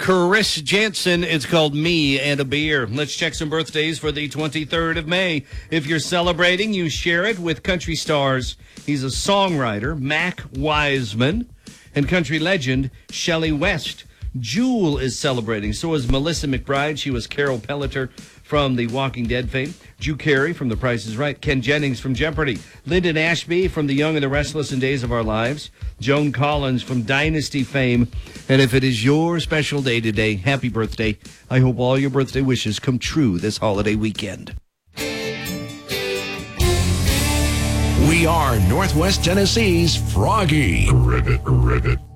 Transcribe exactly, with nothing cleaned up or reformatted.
Chris Jansen. It's called Me and a Beer. Let's check some birthdays for the twenty-third of May. If you're celebrating, you share it with country stars. He's a songwriter, Mac Wiseman, and country legend, Shelley West. Jewel is celebrating. So is Melissa McBride. She was Carol Pelleter from The Walking Dead fame. Drew Carey from The Price is Right. Ken Jennings from Jeopardy. Lyndon Ashby from The Young and the Restless and Days of Our Lives. Joan Collins from Dynasty fame. And if it is your special day today, happy birthday. I hope all your birthday wishes come true this holiday weekend. We are Northwest Tennessee's Froggy. Ribbit, ribbit.